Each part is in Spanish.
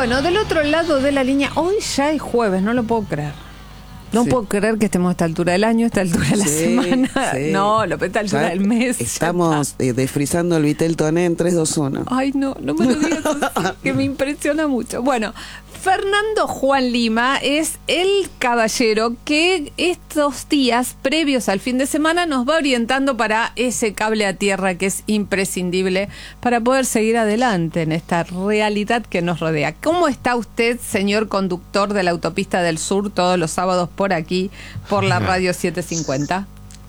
Bueno, del otro lado de la línea, hoy ya es jueves, no lo puedo creer. No puedo creer que estemos a esta altura del año, a esta altura de la semana. Sí. No, a esta altura del mes. Estamos desfrizando el Vitel Toné en 3, 2, 1. Ay, no me lo digas así, que me impresiona mucho. Bueno, Fernando Juan Lima es el caballero que estos días previos al fin de semana nos va orientando para ese cable a tierra que es imprescindible para poder seguir adelante en esta realidad que nos rodea. ¿Cómo está usted, señor conductor de la Autopista del Sur, todos los sábados por aquí, por la radio 750?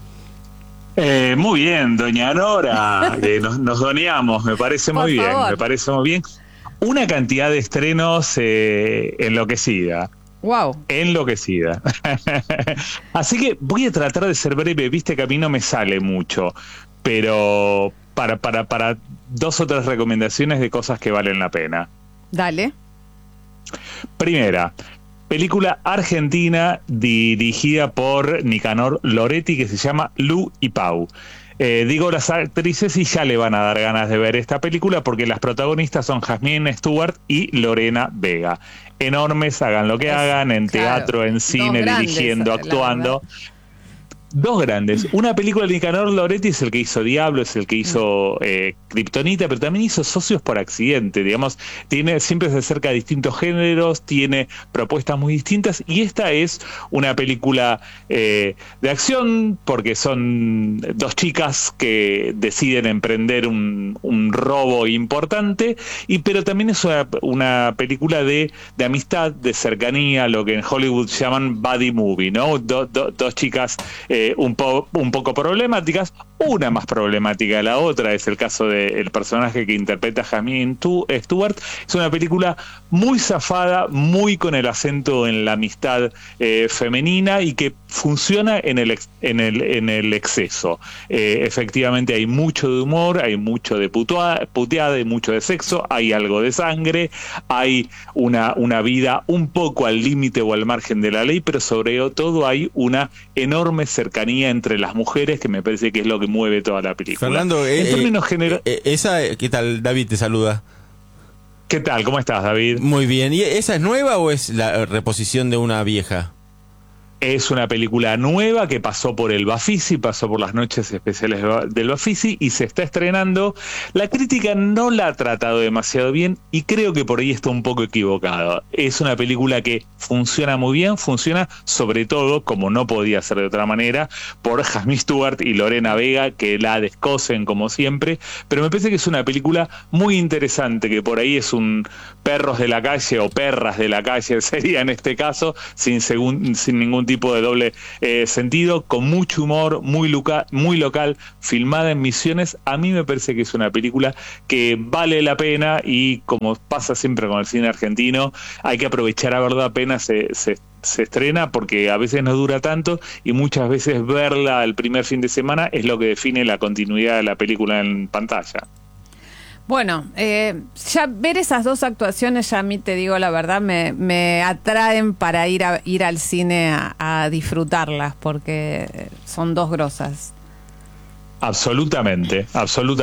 Muy bien, doña Nora, nos doneamos, me parece muy bien, me parece muy bien. Una cantidad de estrenos enloquecida. Wow. Enloquecida. Así que voy a tratar de ser breve, viste que a mí no me sale mucho, pero para 2 o 3 recomendaciones de cosas que valen la pena. Dale. Primera, película argentina dirigida por Nicanor Loretti que se llama Lu y Pau. Digo las actrices y ya le van a dar ganas de ver esta película porque las protagonistas son Jasmine Stewart y Lorena Vega. Enormes, hagan lo que hagan, en teatro, en cine, dirigiendo, actuando. 2 grandes. Una película de Nicanor Loretti es el que hizo Diablo, es el que hizo Kryptonita, pero también hizo Socios por accidente, digamos, siempre se acerca a distintos géneros, tiene propuestas muy distintas, y esta es una película de acción, porque son 2 chicas que deciden emprender un robo importante, pero también es una película de amistad, de cercanía, lo que en Hollywood llaman buddy movie, ¿no? 2 chicas un poco problemáticas, una más problemática que la otra, es el caso del personaje que interpreta Jasmine Stewart. Es una película muy zafada, muy con el acento en la amistad femenina y que funciona en el exceso. Efectivamente hay mucho de humor, hay mucho de puteada, hay mucho de sexo, hay algo de sangre, hay una vida un poco al límite o al margen de la ley, pero sobre todo hay una enorme cercanía entre las mujeres que me parece que es lo que mueve toda la película. Fernando, en términos ¿qué tal? David te saluda. ¿Qué tal? ¿Cómo estás, David? Muy bien. ¿Y esa es nueva o es la reposición de una vieja? Es una película nueva que pasó por el Bafisi, pasó por las noches especiales del Bafisi y se está estrenando. La crítica no la ha tratado demasiado bien y creo que por ahí está un poco equivocado. Es una película que funciona muy bien, funciona sobre todo, como no podía ser de otra manera, por Jasmine Stewart y Lorena Vega, que la descosen como siempre, pero me parece que es una película muy interesante, que por ahí es un perros de la calle o perras de la calle sería en este caso, sin ningún tipo de doble sentido, con mucho humor, muy local, filmada en Misiones. A mí me parece que es una película que vale la pena y, como pasa siempre con el cine argentino, hay que aprovechar a verla apenas se estrena, porque a veces no dura tanto y muchas veces verla el primer fin de semana es lo que define la continuidad de la película en pantalla. Bueno, ya ver esas 2 actuaciones, ya a mí, te digo la verdad, me atraen para ir al cine a disfrutarlas, porque son 2 grosas. Absolutamente.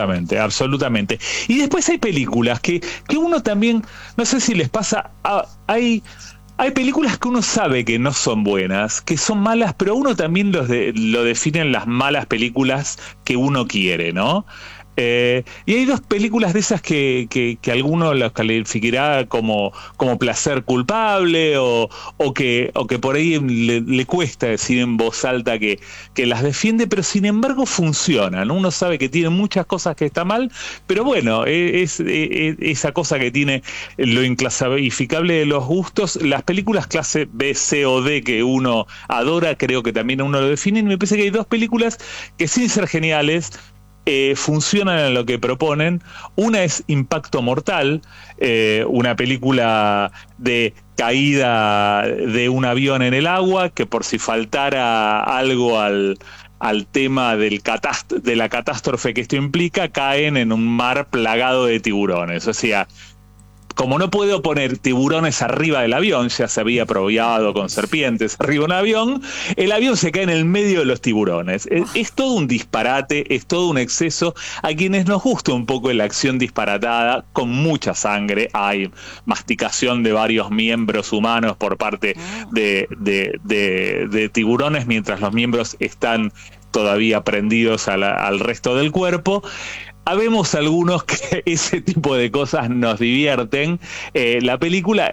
Y después hay películas que uno también, no sé si les pasa, hay películas que uno sabe que no son buenas, que son malas, pero uno también lo definen las malas películas que uno quiere, ¿no? Y hay 2 películas de esas que alguno las calificará como placer culpable o que por ahí le cuesta decir en voz alta que las defiende, pero sin embargo funcionan. Uno sabe que tiene muchas cosas que está mal, pero bueno, es esa cosa que tiene lo inclasificable de los gustos. Las películas clase B, C o D que uno adora, creo que también uno lo define, y me parece que hay 2 películas que, sin ser geniales, funcionan en lo que proponen. Una es Impacto Mortal, una película de caída de un avión en el agua, que por si faltara algo al tema de la catástrofe que esto implica, caen en un mar plagado de tiburones. O sea, como no puedo poner tiburones arriba del avión, ya se había probado con serpientes arriba de un avión, el avión se cae en el medio de los tiburones. Es todo un disparate, es todo un exceso. A quienes nos gusta un poco la acción disparatada, con mucha sangre, hay masticación de varios miembros humanos por parte de tiburones, mientras los miembros están todavía prendidos al resto del cuerpo. Habemos algunos que ese tipo de cosas nos divierten. La película,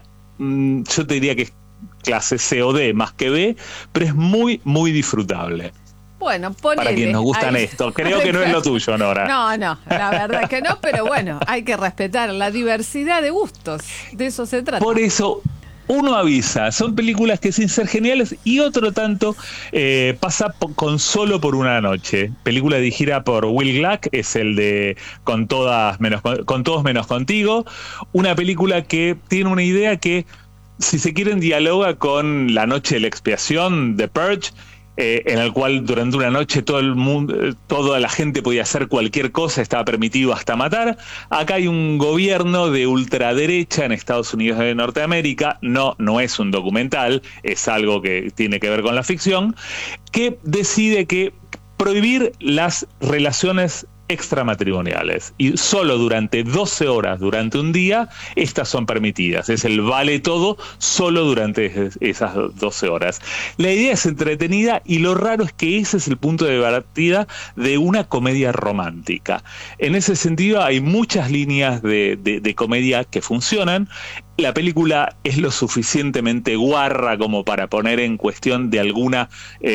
yo te diría que es clase C o D más que B, pero es muy, muy disfrutable. Bueno, ponele. Para quienes nos gustan esto. Creo que no es lo tuyo, Nora. No, la verdad es que no, pero bueno, hay que respetar la diversidad de gustos. De eso se trata. Por eso uno avisa, son películas que sin ser geniales, y otro tanto pasa solo por una noche. Película dirigida por Will Gluck, es el de Con todos menos contigo. Una película que tiene una idea que, si se quieren, dialoga con La noche de la expiación, The Purge, en el cual durante una noche todo el mundo, toda la gente podía hacer cualquier cosa, estaba permitido hasta matar. Acá hay un gobierno de ultraderecha en Estados Unidos de Norteamérica, no es un documental, es algo que tiene que ver con la ficción, que decide que prohibir las relaciones extramatrimoniales, y solo durante 12 horas durante un día estas son permitidas. Es el vale todo solo durante esas 12 horas. La idea es entretenida, y lo raro es que ese es el punto de partida de una comedia romántica. En ese sentido hay muchas líneas de comedia que funcionan. La película es lo suficientemente guarra como para poner en cuestión de alguna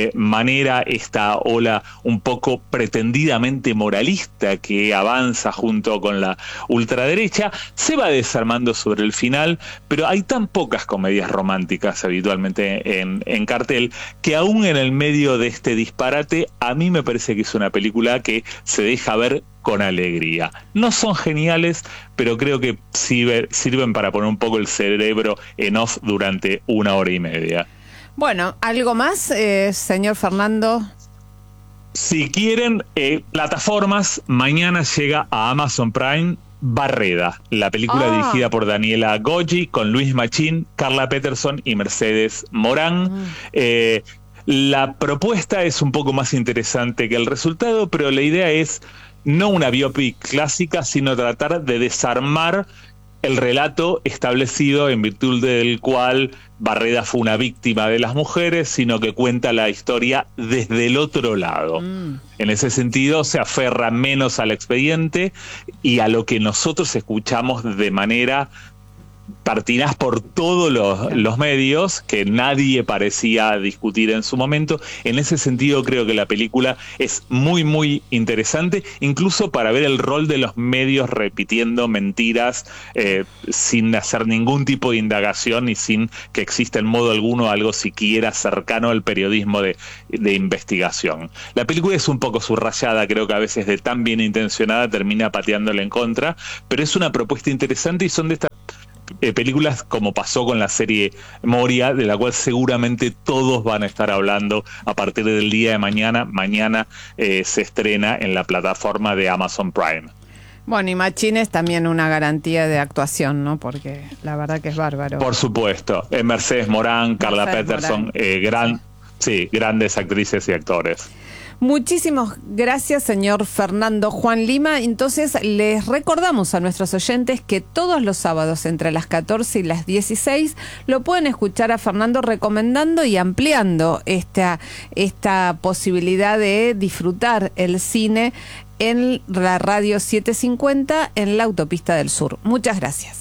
manera esta ola un poco pretendidamente moralista que avanza junto con la ultraderecha. Se va desarmando sobre el final, pero hay tan pocas comedias románticas habitualmente en cartel, que aún en el medio de este disparate, a mí me parece que es una película que se deja ver con alegría. No son geniales, pero creo que sirven para poner un poco el cerebro en off durante 1 hora y media. Bueno, ¿algo más, señor Fernando? Si quieren, plataformas, mañana llega a Amazon Prime Barreda, la película dirigida por Daniela Goggi, con Luis Machín, Carla Peterson y Mercedes Morán. La propuesta es un poco más interesante que el resultado, pero la idea es no una biopic clásica, sino tratar de desarmar el relato establecido en virtud del cual Barreda fue una víctima de las mujeres, sino que cuenta la historia desde el otro lado. En ese sentido se aferra menos al expediente y a lo que nosotros escuchamos de manera pertinaz por todos los medios, que nadie parecía discutir en su momento. En ese sentido creo que la película es muy, muy interesante, incluso para ver el rol de los medios repitiendo mentiras sin hacer ningún tipo de indagación y sin que exista en modo alguno algo siquiera cercano al periodismo de investigación. La película es un poco subrayada, creo que a veces de tan bien intencionada termina pateándole en contra, pero es una propuesta interesante, y son de estas películas, como pasó con la serie Moria, de la cual seguramente todos van a estar hablando a partir del día de mañana. Mañana se estrena en la plataforma de Amazon Prime. Bueno, y Machín es también una garantía de actuación, ¿no? Porque la verdad que es bárbaro. Por supuesto. Mercedes Morán, Carla Peterson, grandes actrices y actores. Muchísimas gracias, señor Fernando Juan Lima. Entonces, les recordamos a nuestros oyentes que todos los sábados entre las 14 y las 16 lo pueden escuchar a Fernando recomendando y ampliando esta posibilidad de disfrutar el cine en la radio 750 en la Autopista del Sur. Muchas gracias.